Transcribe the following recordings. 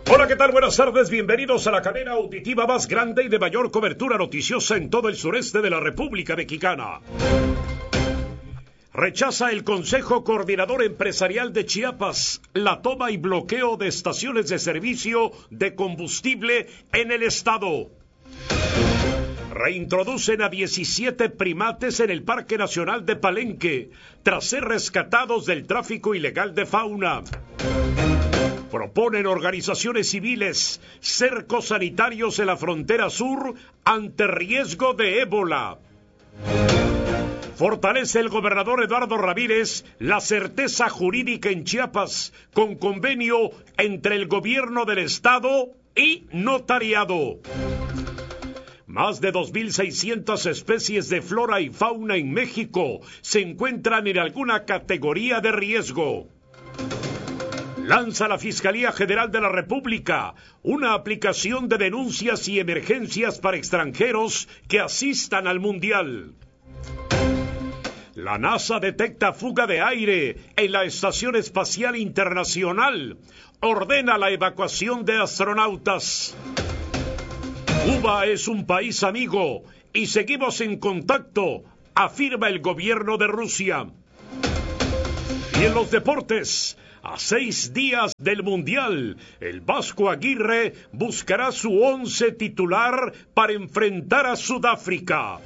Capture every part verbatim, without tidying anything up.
Hola, ¿qué tal? Buenas tardes, bienvenidos a la cadena auditiva más grande y de mayor cobertura noticiosa en todo el sureste de la República Mexicana. Rechaza el Consejo Coordinador Empresarial de Chiapas la toma y bloqueo de estaciones de servicio de combustible en el estado. Reintroducen a diecisiete primates en el Parque Nacional de Palenque, tras ser rescatados del tráfico ilegal de fauna. Proponen organizaciones civiles cercos sanitarios en la frontera sur ante riesgo de ébola. Fortalece el gobernador Eduardo Ramírez la certeza jurídica en Chiapas con convenio entre el gobierno del estado y notariado. Más de dos mil seiscientas especies de flora y fauna en México se encuentran en alguna categoría de riesgo. Lanza la Fiscalía General de la República una aplicación de denuncias y emergencias para extranjeros que asistan al Mundial. La NASA detecta fuga de aire en la Estación Espacial Internacional. Ordena la evacuación de astronautas. Cuba es un país amigo y seguimos en contacto, afirma el gobierno de Rusia. Y en los deportes, a seis días del Mundial, el Vasco Aguirre buscará su once titular para enfrentar a Sudáfrica.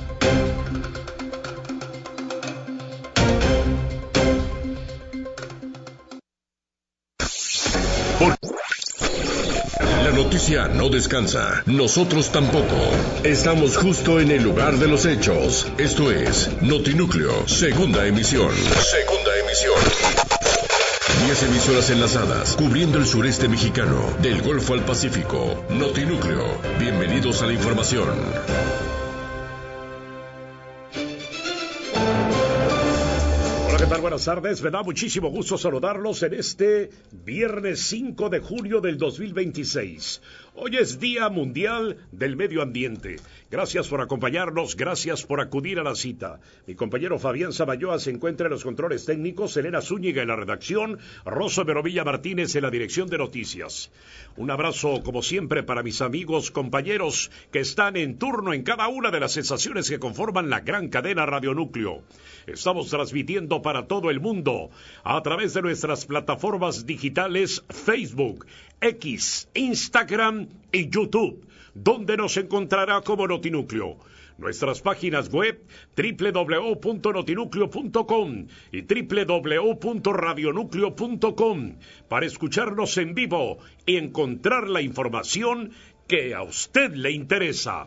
Por... La noticia no descansa, nosotros tampoco. Estamos justo en el lugar de los hechos. Esto es Notinúcleo, segunda emisión. Segunda emisión. Diez emisoras enlazadas, cubriendo el sureste mexicano, del Golfo al Pacífico. Notinúcleo, bienvenidos a la información. ¿Qué tal? Buenas tardes, me da muchísimo gusto saludarlos en este viernes cinco de julio del dos mil veintiséis. Hoy es Día Mundial del Medio Ambiente. Gracias por acompañarnos, gracias por acudir a la cita. Mi compañero Fabián Samayoa se encuentra en los controles técnicos, Elena Zúñiga en la redacción, Rosso Verovilla Martínez en la dirección de noticias. Un abrazo, como siempre, para mis amigos, compañeros que están en turno en cada una de las estaciones que conforman la gran cadena Radionúcleo. Estamos transmitiendo para todo el mundo a través de nuestras plataformas digitales Facebook, X, Instagram y YouTube, donde nos encontrará como Notinúcleo. Nuestras páginas web doble u doble u doble u punto notinúcleo punto com y doble u doble u doble u punto radionúcleo punto com para escucharnos en vivo y encontrar la información que a usted le interesa.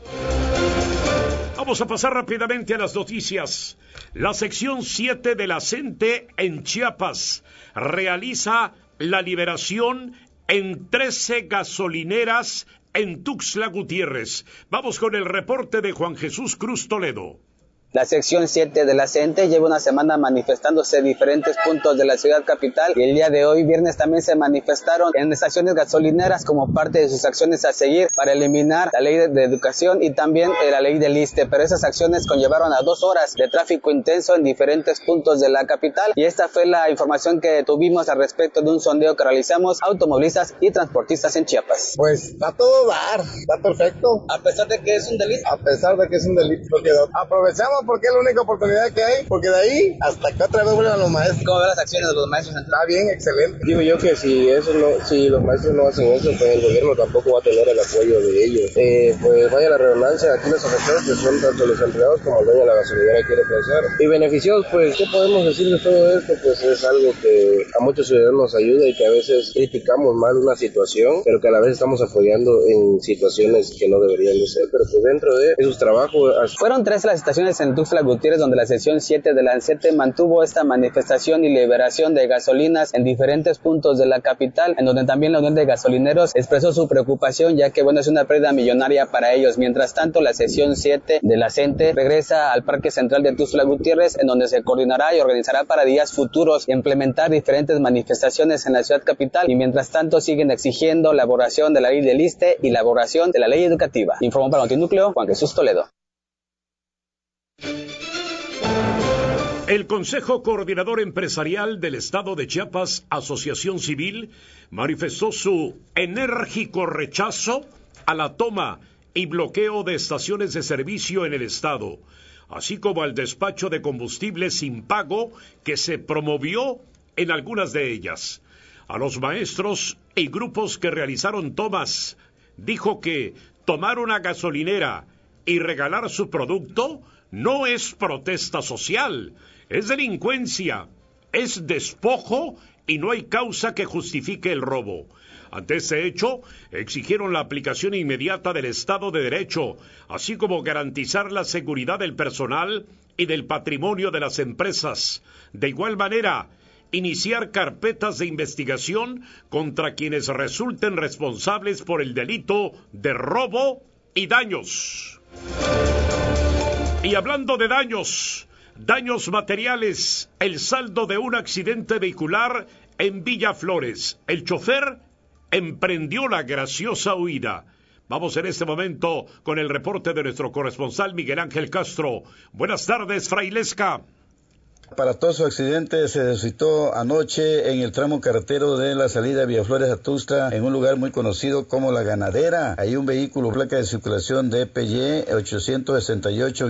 Vamos a pasar rápidamente a las noticias. La sección siete de la CENTE en Chiapas realiza la liberación en trece gasolineras en Tuxtla Gutiérrez. Vamos con el reporte de Juan Jesús Cruz Toledo. La sección siete de la CENTE lleva una semana manifestándose en diferentes puntos de la ciudad capital y el día de hoy, viernes, también se manifestaron en estaciones gasolineras como parte de sus acciones a seguir para eliminar la ley de educación y también la ley del ISSSTE, pero esas acciones conllevaron a dos horas de tráfico intenso en diferentes puntos de la capital y esta fue la información que tuvimos al respecto de un sondeo que realizamos a automovilistas y transportistas en Chiapas. Pues está todo dar, está perfecto. A pesar de que es un delito. A pesar de que es un delito, aprovechamos porque es la única oportunidad que hay, porque de ahí hasta que otra vez vuelvan los maestros. ¿Cómo ven las acciones de los maestros? Está bien, excelente. Digo yo que si eso no, si los maestros no hacen eso, pues el gobierno tampoco va a tener el apoyo de ellos. Eh, pues vaya la redundancia, aquí los afectados pues son tanto los empleados como el dueño de la gasolinera quiere pensar. Y beneficiados, pues, ¿qué podemos decir de todo esto? Pues es algo que a muchos ciudadanos nos ayuda y que a veces criticamos mal una situación, pero que a la vez estamos apoyando en situaciones que no deberían de ser, pero pues dentro de esos trabajos... Fueron tres las estaciones en Tuxtla Gutiérrez donde la sección siete de la CENTE mantuvo esta manifestación y liberación de gasolinas en diferentes puntos de la capital, en donde también la Unión de Gasolineros expresó su preocupación, ya que bueno, es una pérdida millonaria para ellos. Mientras tanto, la sección siete de la CENTE regresa al Parque Central de Tuxtla Gutiérrez, en donde se coordinará y organizará para días futuros implementar diferentes manifestaciones en la ciudad capital, y mientras tanto siguen exigiendo la elaboración de la ley del ISSSTE y la elaboración de la ley educativa. Informó para Notinúcleo Juan Jesús Toledo. El Consejo Coordinador Empresarial del Estado de Chiapas, Asociación Civil, manifestó su enérgico rechazo a la toma y bloqueo de estaciones de servicio en el estado, así como al despacho de combustible sin pago que se promovió en algunas de ellas. A los maestros y grupos que realizaron tomas, dijo que tomar una gasolinera y regalar su producto no es protesta social, es delincuencia, es despojo y no hay causa que justifique el robo. Ante ese hecho, exigieron la aplicación inmediata del Estado de Derecho, así como garantizar la seguridad del personal y del patrimonio de las empresas. De igual manera, iniciar carpetas de investigación contra quienes resulten responsables por el delito de robo y daños. Y hablando de daños, daños materiales, el saldo de un accidente vehicular en Villa Flores. El chofer emprendió la graciosa huida. Vamos en este momento con el reporte de nuestro corresponsal Miguel Ángel Castro. Buenas tardes, Frailesca. Aparatoso accidente se suscitó anoche en el tramo carretero de la salida de Villaflores a Tuxtla, en un lugar muy conocido como La Ganadera. Hay un vehículo placa de circulación de P Y ochocientos sesenta y ocho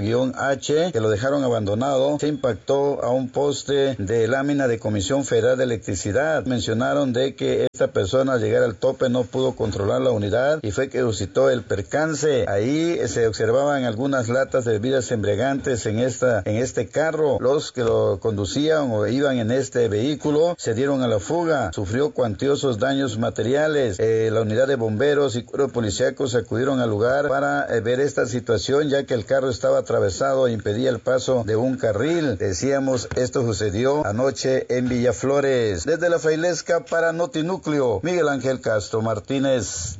H que lo dejaron abandonado. Se impactó a un poste de lámina de Comisión Federal de Electricidad. Mencionaron de que esta persona al llegar al tope no pudo controlar la unidad y fue que suscitó el percance. Ahí se observaban algunas latas de bebidas embriagantes en esta en este carro. Los que lo conducían o iban en este vehículo se dieron a la fuga. Sufrió cuantiosos daños materiales. Eh, la unidad de bomberos y cuerpos policíacos acudieron al lugar para eh, ver esta situación, ya que el carro estaba atravesado e impedía el paso de un carril. Decíamos, esto sucedió anoche en Villaflores. Desde la Frailesca para Notinúcleo, Miguel Ángel Castro Martínez.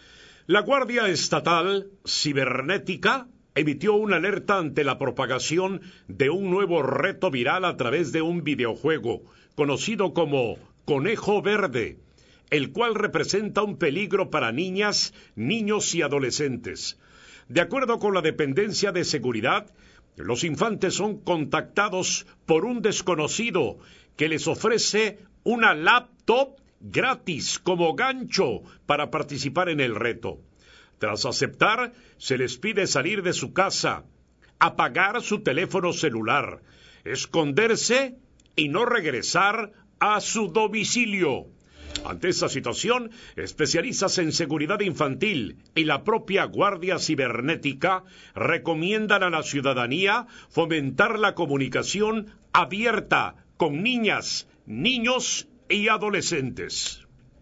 La Guardia Estatal Cibernética emitió una alerta ante la propagación de un nuevo reto viral a través de un videojuego conocido como Conejo Verde, el cual representa un peligro para niñas, niños y adolescentes. De acuerdo con la Dependencia de Seguridad, los infantes son contactados por un desconocido que les ofrece una laptop gratis como gancho para participar en el reto. Tras aceptar, se les pide salir de su casa, apagar su teléfono celular, esconderse y no regresar a su domicilio. Ante esta situación, especialistas en seguridad infantil y la propia Guardia Cibernética recomiendan a la ciudadanía fomentar la comunicación abierta con niñas, niños y adolescentes.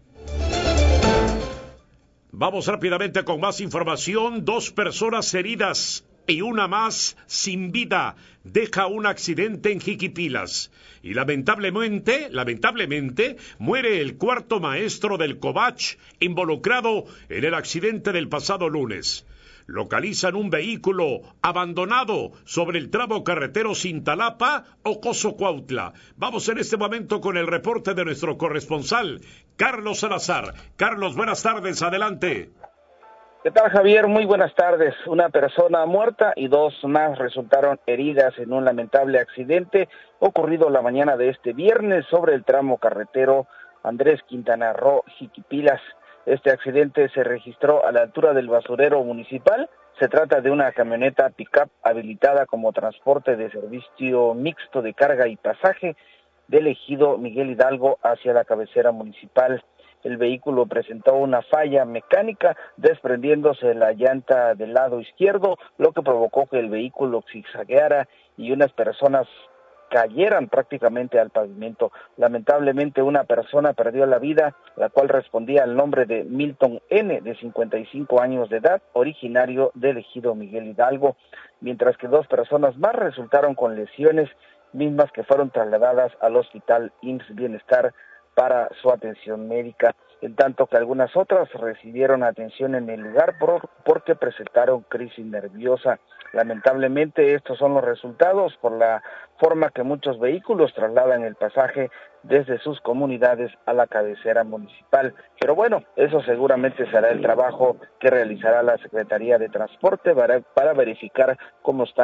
Vamos rápidamente con más información. Dos personas heridas y una más sin vida deja un accidente en Jiquipilas. Y lamentablemente, lamentablemente, muere el cuarto maestro del Covach involucrado en el accidente del pasado lunes. Localizan un vehículo abandonado sobre el tramo carretero Cintalapa o Cozocuautla. Vamos en este momento con el reporte de nuestro corresponsal, Carlos Salazar. Carlos, buenas tardes, adelante. ¿Qué tal, Javier? Muy buenas tardes. Una persona muerta y dos más resultaron heridas en un lamentable accidente ocurrido la mañana de este viernes sobre el tramo carretero Andrés Quintana Roo, Jiquipilas. Este accidente se registró a la altura del basurero municipal. Se trata de una camioneta pick-up habilitada como transporte de servicio mixto de carga y pasaje del ejido Miguel Hidalgo hacia la cabecera municipal. El vehículo presentó una falla mecánica, desprendiéndose la llanta del lado izquierdo, lo que provocó que el vehículo zigzagueara y unas personas cayeran prácticamente al pavimento. Lamentablemente una persona perdió la vida, la cual respondía al nombre de Milton N., de cincuenta y cinco años de edad, originario del ejido Miguel Hidalgo, mientras que dos personas más resultaron con lesiones mismas que fueron trasladadas al hospital I M S S Bienestar para su atención médica, en tanto que algunas otras recibieron atención en el lugar por, porque presentaron crisis nerviosa. Lamentablemente estos son los resultados por la forma que muchos vehículos trasladan el pasaje desde sus comunidades a la cabecera municipal. Pero bueno, eso seguramente será el trabajo que realizará la Secretaría de Transporte para, para verificar cómo están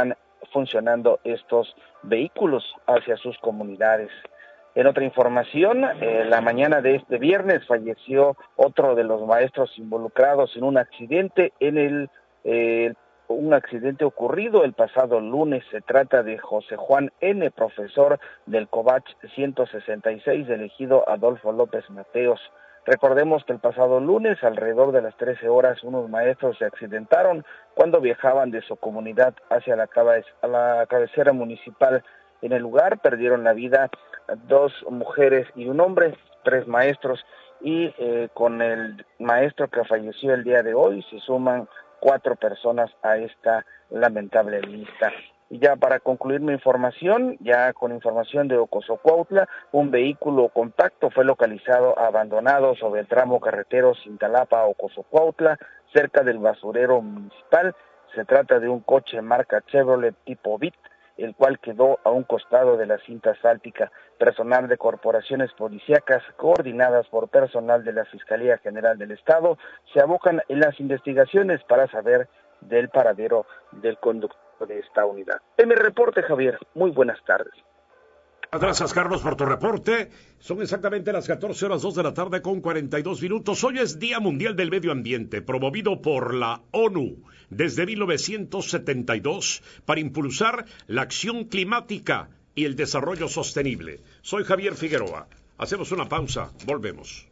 funcionando estos vehículos hacia sus comunidades. En otra información, eh, la mañana de este viernes falleció otro de los maestros involucrados en un accidente en el eh, un accidente ocurrido el pasado lunes. Se trata de José Juan N., profesor del Covach ciento sesenta y seis, del ejido Adolfo López Mateos. Recordemos que el pasado lunes, alrededor de las trece horas, unos maestros se accidentaron cuando viajaban de su comunidad hacia la, cabe- a la cabecera municipal. En el lugar perdieron la vida dos mujeres y un hombre, tres maestros, y eh, con el maestro que falleció el día de hoy se suman cuatro personas a esta lamentable lista. Y ya para concluir mi información, ya con información de Ocosocuautla, un vehículo compacto fue localizado abandonado sobre el tramo carretero Cintalapa-Ocosocuautla, cerca del basurero municipal. Se trata de un coche marca Chevrolet tipo Bit, el cual quedó a un costado de la cinta asfáltica. Personal de corporaciones policíacas, coordinadas por personal de la Fiscalía General del Estado, se abocan en las investigaciones para saber del paradero del conductor de esta unidad. En mi reporte, Javier, muy buenas tardes. Gracias, Carlos, por tu reporte. Son exactamente las catorce horas dos de la tarde con cuarenta y dos minutos. Hoy es Día Mundial del Medio Ambiente, promovido por la ONU desde mil novecientos setenta y dos para impulsar la acción climática y el desarrollo sostenible. Soy Javier Figueroa. Hacemos una pausa. Volvemos.